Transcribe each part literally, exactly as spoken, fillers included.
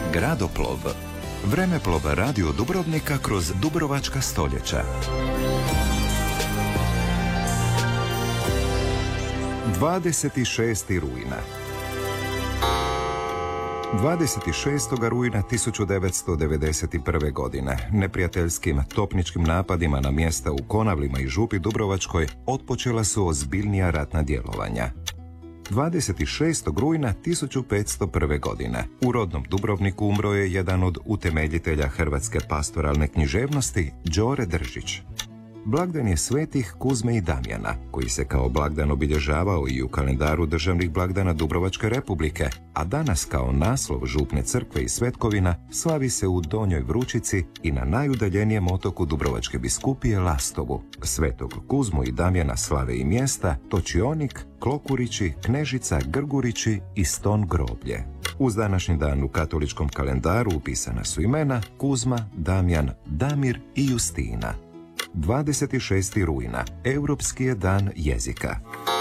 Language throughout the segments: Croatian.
Gradoplov. Vremeplov radio Dubrovnika kroz dubrovačka stoljeća. dvadeset šestog rujna. dvadeset šestog rujna tisuću devetsto devedeset prve. godine neprijateljskim topničkim napadima na mjesta u Konavlima i Župi Dubrovačkoj otpočela su ozbiljnija ratna djelovanja. dvadeset šestog rujna tisuću petsto prve. godine u rodnom Dubrovniku umro je jedan od utemeljitelja hrvatske pastoralne književnosti, Đore Držić. Blagdan je svetih Kuzme i Damjana, koji se kao blagdan obilježavao i u kalendaru državnih blagdana Dubrovačke Republike, a danas kao naslov župne crkve i svetkovina slavi se u Donjoj Vručici i na najudaljenijem otoku Dubrovačke biskupije Lastovu. Svetog Kuzmu i Damjana slave i mjesta Točionik, Klokurići, Knežica, Grgurići i Ston groblje. Uz današnji dan u katoličkom kalendaru upisana su imena Kuzma, Damjan, Damir i Justina. dvadeset šestog rujna, Europski je dan jezika.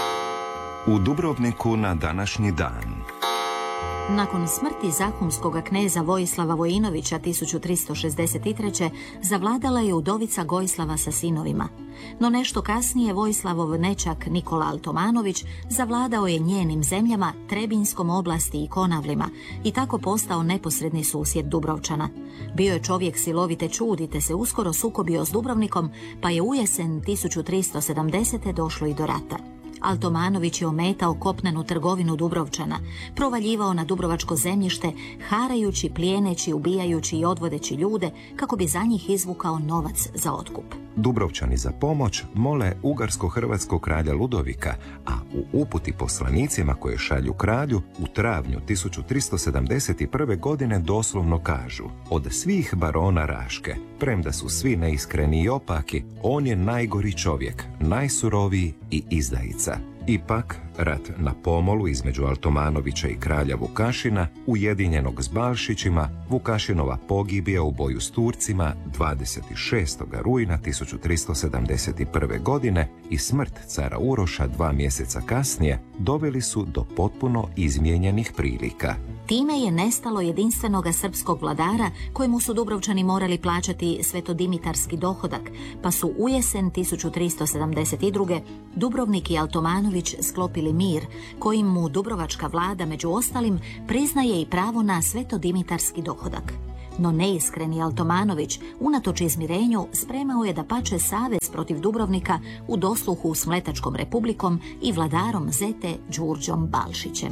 U Dubrovniku na današnji dan. Nakon smrti zahumskog kneza Vojislava Vojinovića tisuću tristo šezdeset treće. zavladala je udovica Gojislava sa sinovima. No nešto kasnije Vojislavov nečak Nikola Altomanović zavladao je njenim zemljama, Trebinskom oblasti i Konavlima i tako postao neposredni susjed Dubrovčana. Bio je čovjek silovite čudi te se uskoro sukobio s Dubrovnikom, pa je u jesen tisuću tristo sedamdesete. došlo i do rata. Altomanović je ometao kopnenu trgovinu Dubrovčana, provaljivao na dubrovačko zemljište, harajući, plijeneći, ubijajući i odvodeći ljude kako bi za njih izvukao novac za otkup. Dubrovčani za pomoć mole ugarsko-hrvatskog kralja Ludovika, a u uputi poslanicima koje šalju kralju u travnju tisuću tristo sedamdeset prve. godine doslovno kažu: od svih barona Raške, premda su svi neiskreni i opaki, on je najgori čovjek, najsuroviji i izdajica. Ipak, rat na pomolu između Altomanovića i kralja Vukašina, ujedinjenog s Balšićima, Vukašinova pogibija u boju s Turcima dvadeset šestog rujna tisuću tristo sedamdeset prve. godine i smrt cara Uroša dva mjeseca kasnije doveli su do potpuno izmijenjenih prilika. Time je nestalo jedinstvenoga srpskog vladara kojemu su Dubrovčani morali plaćati svetodimitarski dohodak, pa su u jesen tisuću tristo sedamdeset druge. Dubrovnik i Altomanović sklopili mir, kojim mu dubrovačka vlada među ostalim priznaje i pravo na svetodimitarski dohodak. No neiskreni Altomanović, unatoč izmirenju, spremao je da pače savez protiv Dubrovnika u dosluhu s Mletačkom republikom i vladarom Zete Đurđom Balšićem.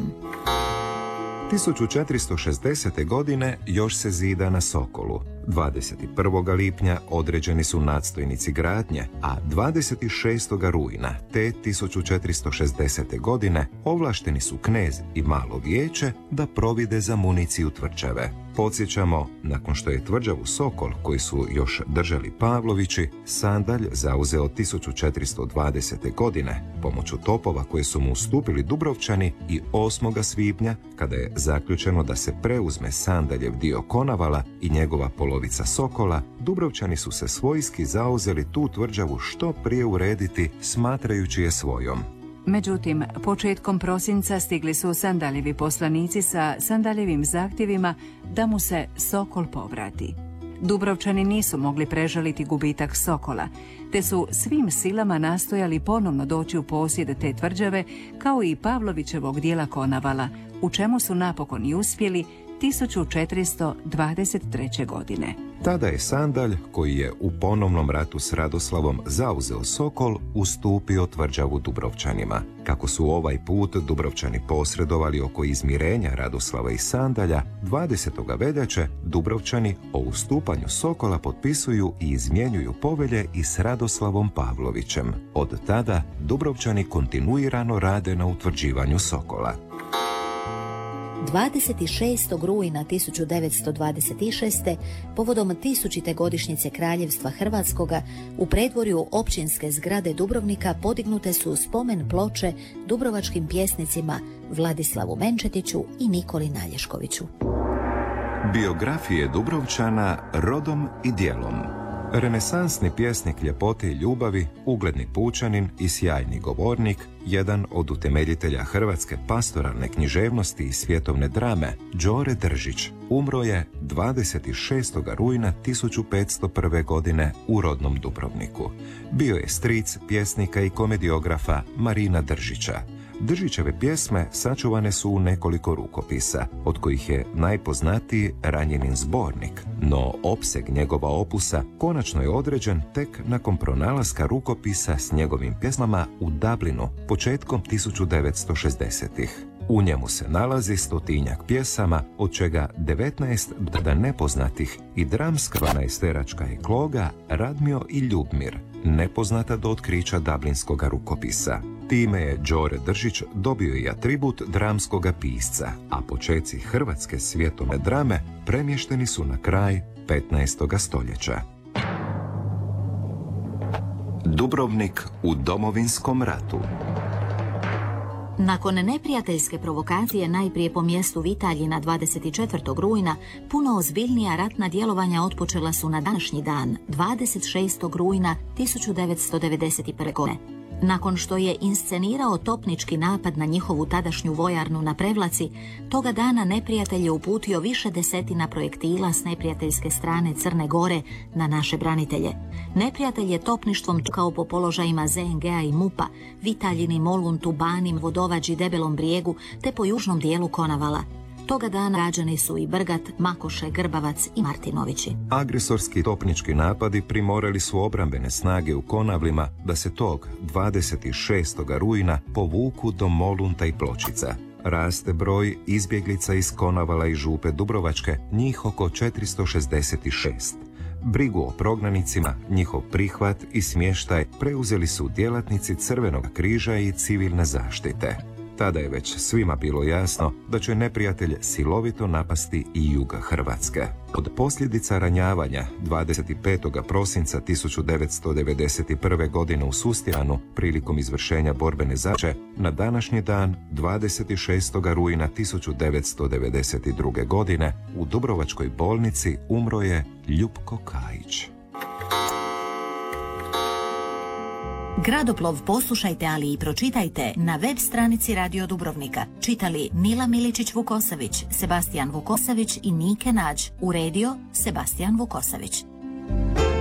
tisuću četiristo šezdesete. godine još se zida na Sokolu. dvadeset prvog lipnja određeni su nadstojnici gradnje, a dvadeset šestog rujna te tisuću četiristo šezdesete. godine ovlašteni su knez i malo vijeće da provide za municiju tvrđave. Podsjećamo, nakon što je tvrđavu Sokol, koji su još držali Pavlovići, Sandalj zauzeo tisuću četiristo dvadesete. godine pomoću topova koje su mu ustupili Dubrovčani i osmog svibnja, kada je zaključeno da se preuzme Sandaljev dio Konavala i njegova polovica Sokola, Dubrovčani su se svojski zauzeli tu tvrđavu što prije urediti, smatrajući je svojom. Međutim, početkom prosinca stigli su Sandaljevi poslanici sa Sandaljevim zahtjevima da mu se Sokol povrati. Dubrovčani nisu mogli prežaliti gubitak Sokola, te su svim silama nastojali ponovno doći u posjed te tvrđave, kao i Pavlovićevog dijela Konavala, u čemu su napokon i uspjeli tisuću četiristo dvadeset treće. godine. Tada je Sandalj, koji je u ponovnom ratu s Radoslavom zauzeo Sokol, ustupio tvrđavu Dubrovčanima. Kako su ovaj put Dubrovčani posredovali oko izmirenja Radoslava i Sandalja, dvadesetog veljače Dubrovčani o ustupanju Sokola potpisuju i izmjenjuju povelje i s Radoslavom Pavlovićem. Od tada Dubrovčani kontinuirano rade na utvrđivanju Sokola. dvadeset šestog rujna tisuću devetsto dvadeset šeste. povodom tisućite godišnjice Kraljevstva Hrvatskoga u predvorju općinske zgrade Dubrovnika podignute su spomen ploče dubrovačkim pjesnicima Vladislavu Menčetiću i Nikoli Nalješkoviću. Biografije Dubrovčana rodom i djelom. Renesansni pjesnik ljepote i ljubavi, ugledni pučanin i sjajni govornik, jedan od utemeljitelja hrvatske pastoralne književnosti i svjetovne drame, Đure Držić, umro je dvadeset šestog rujna tisuću petsto prve. godine u rodnom Dubrovniku. Bio je stric pjesnika i komediografa Marina Držića. Držićeve pjesme sačuvane su u nekoliko rukopisa, od kojih je najpoznatiji Ranjenin zbornik, no opseg njegova opusa konačno je određen tek nakon pronalaska rukopisa s njegovim pjesmama u Dublinu početkom tisuću devetsto šezdesetih. U njemu se nalazi stotinjak pjesama, od čega devetnaest da nepoznatih i dramska dvanaesteračka ekloga Radmio i Ljubmir, nepoznata do otkrića dublinskog rukopisa. Time je Đure Držić dobio i atribut dramskoga pisca, a počeci hrvatske svjetovne drame premješteni su na kraj petnaestog stoljeća. Dubrovnik u Domovinskom ratu. Nakon neprijateljske provokacije najprije po mjestu Vitaljina dvadeset četvrtog rujna, puno ozbiljnija ratna djelovanja otpočela su na današnji dan, dvadeset šestog rujna tisuću devetsto devedeset prve. godine. Nakon što je inscenirao topnički napad na njihovu tadašnju vojarnu na Prevlaci, toga dana neprijatelj je uputio više desetina projektila s neprijateljske strane Crne Gore na naše branitelje. Neprijatelj je topništvom tukao po položajima Z N G-a i MUP-a, Vitaljini, Moluntu, Banim, Vodovađi, Debelom Brijegu, te po južnom dijelu Konavala. Toga dana rađeni su i Brgat, Makoše, Grbavac i Martinovići. Agresorski topnički napadi primorali su obrambene snage u Konavlima da se tog dvadeset šestog rujna povuku do Molunta i Pločica. Raste broj izbjeglica iz Konavala i Župe Dubrovačke, njih oko četiristo šezdeset šest. Brigu o prognanicima, njihov prihvat i smještaj preuzeli su djelatnici Crvenog križa i civilne zaštite. Tada je već svima bilo jasno da će neprijatelj silovito napasti i jug Hrvatske. Od posljedica ranjavanja dvadeset petog prosinca tisuću devetsto devedeset prve. godine u Sustijanu prilikom izvršenja borbene zadaće, na današnji dan dvadeset šestog rujna tisuću devetsto devedeset druge. godine u Dubrovačkoj bolnici umro je Ljupko Kajić. Gradoplov poslušajte, ali i pročitajte na web stranici Radio Dubrovnika. Čitali Mila Miličić-Vukosavić, Sebastijan Vukosavić i Nike Nađ. Uredio Sebastijan Vukosavić.